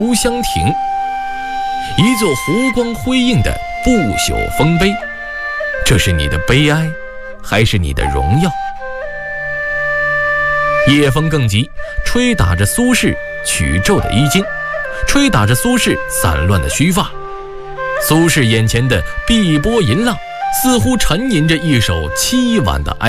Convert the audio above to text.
湖香亭，一座湖光辉映的不朽丰碑。这是你的悲哀，还是你的荣耀？夜风更急，吹打着苏轼曲皱的衣襟，吹打着苏轼散乱的须发。苏轼眼前的碧波银浪，似乎沉吟着一首凄婉的哀